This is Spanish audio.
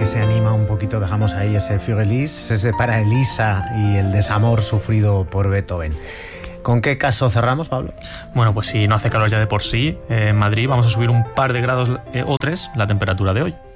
se anima un poquito, dejamos ahí ese Für Elise, ese para Elisa y el desamor sufrido por Beethoven. ¿Con qué caso cerramos, Pablo? Bueno, pues si no hace calor ya de por sí, en Madrid vamos a subir un par de grados o 3 la temperatura de hoy.